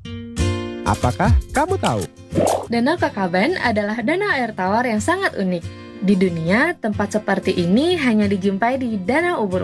Apakah kamu tahu? Danau Kakaban adalah danau air tawar yang sangat unik. Di dunia, tempat seperti ini hanya dijumpai di Danau Ubur